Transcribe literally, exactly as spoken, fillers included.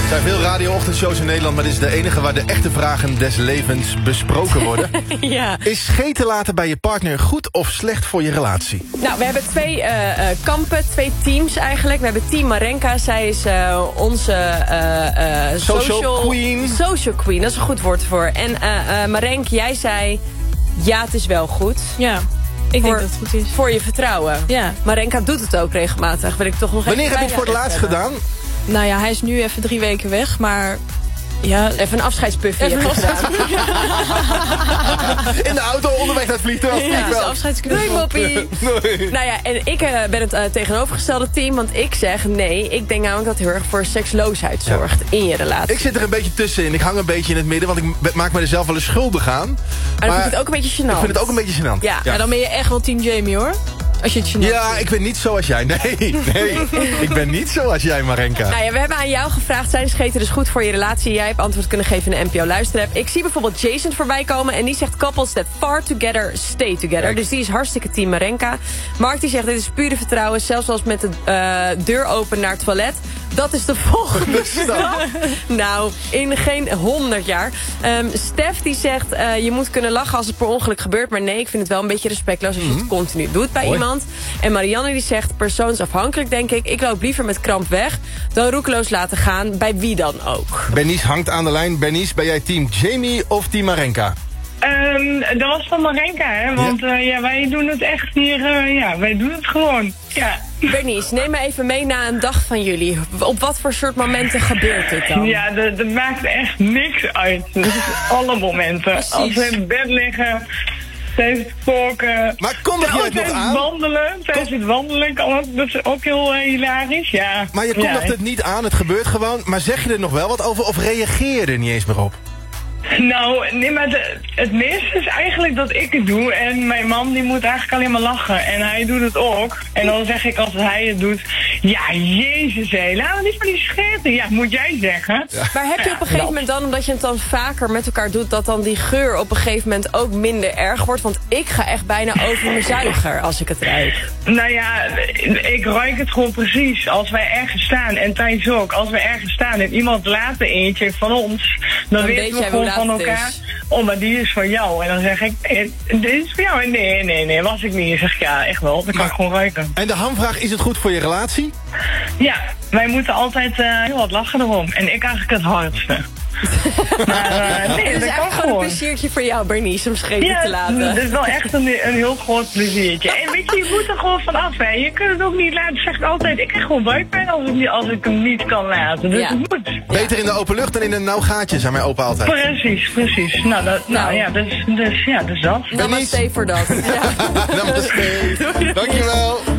Er zijn veel radio-ochtendshows in Nederland, maar dit is de enige waar de echte vragen des levens besproken worden. Ja. Is scheten laten bij je partner goed of slecht voor je relatie? Nou, we hebben twee uh, uh, kampen, twee teams eigenlijk. We hebben team Marenka, zij is uh, onze uh, uh, social, social queen. Social queen, dat is een goed woord voor. En uh, uh, Marenk, jij zei, ja, het is wel goed. Ja, ik voor, denk dat het goed is. Voor je vertrouwen. Ja. Marenka doet het ook regelmatig, wil ik toch nog Wanneer even heb je het voor het laatst hebben. gedaan? Nou ja, hij is nu even drie weken weg, maar... Ja, even een afscheidspuffy even heb je gedaan. In de auto onderweg naar het vliegtuig. Ja, wel. afscheidsknuffel. Doei, moppie. Nee. Nou ja, en ik uh, ben het uh, tegenovergestelde team, want ik zeg nee. Ik denk namelijk dat het heel erg voor seksloosheid zorgt ja. in je relatie. Ik zit er een beetje tussenin. Ik hang een beetje in het midden, want ik maak me er zelf wel eens schuldig aan. En dan vind ik het ook een beetje gênant. Ik vind het ook een beetje gênant. Ja. Ja, dan ben je echt wel team Jamie, hoor. Als je het gênant Ja, vindt. ik ben niet zoals jij. Nee, nee. Ik ben niet zoals jij, Marenka. Nou ja, we hebben aan jou gevraagd, zijn scheten dus goed voor je relatie? Jij hebt antwoord kunnen geven in de N P O Luisterapp. Ik zie bijvoorbeeld Jason voorbij komen en die zegt couples that far together stay together. Kijk. Dus die is hartstikke team Marenka. Mark die zegt, dit is pure vertrouwen, zelfs als met de uh, deur open naar het toilet. Dat is de volgende stap. Nou, in geen honderd jaar. Um, Stef die zegt, uh, je moet kunnen lachen als het per ongeluk gebeurt. Maar nee, ik vind het wel een beetje respectloos als je Mm-hmm. het continu doet bij Hoi. iemand. En Marianne die zegt, persoonsafhankelijk denk ik. Ik loop liever met kramp weg dan roekeloos laten gaan. Bij wie dan ook. Bernice hangt aan de lijn. Bernice, ben jij team Jamie of team Marenka? Um, dat was van Marenka, hè? Want ja. Uh, ja, wij doen het echt hier, uh, ja, wij doen het gewoon. Ja. Bernice, neem me even mee na een dag van jullie. Op wat voor soort momenten gebeurt dit dan? Ja, dat, dat maakt echt niks uit. Dus alle momenten. Precies. Als we in bed liggen, tijdens het koken. Maar kondig je het nog aan? Wandelen, tijdens het wandelen kan het, dat is ook heel uh, hilarisch, ja. Maar je kondigt ja. het niet aan, het gebeurt gewoon. Maar zeg je er nog wel wat over of reageer je er niet eens meer op? Nou, nee, maar de, het meeste is eigenlijk dat ik het doe. En mijn man die moet eigenlijk alleen maar lachen. En hij doet het ook. En dan zeg ik als hij het doet... Ja, jezus hé, laat me niet van die scheten. Ja, moet jij zeggen. Ja. Maar heb je op een gegeven moment dan, omdat je het dan vaker met elkaar doet... dat dan die geur op een gegeven moment ook minder erg wordt? Want ik ga echt bijna over mijn zuiger als ik het ruik. Nou ja, ik ruik het gewoon precies. Als wij ergens staan, en Thijs ook... als wij ergens staan en iemand laat er eentje van ons... dan, dan weten we gewoon van elkaar... oh, maar die is van jou. En dan zeg ik, nee, dit is van jou. Nee, nee, nee, was ik niet. Dan zeg ik, ja, echt wel. Dat kan ik gewoon ruiken. En de hamvraag, is het goed voor je relatie? Ja, wij moeten altijd uh, heel wat lachen erom. En ik eigenlijk het hardste. Maar uh, nee, Het is dat kan echt gewoon gewoon. een pleziertje voor jou, Bernice, om scheten Ja, te laten. dat is wel echt een, een heel groot pleziertje. En weet je, je moet er gewoon vanaf, hè. Je kunt het ook niet laten. Zeg ik altijd, ik krijg gewoon buikpijn als ik, als ik hem niet kan laten. Dus Ja. het moet. Beter in de open lucht dan in een nauw gaatje, zei mijn opa altijd. Precies, precies. Nou, dat, nou, Nou. ja, dus, dus, ja, dus dat. Namaste voor dat. Ja. Namaste. Dankjewel.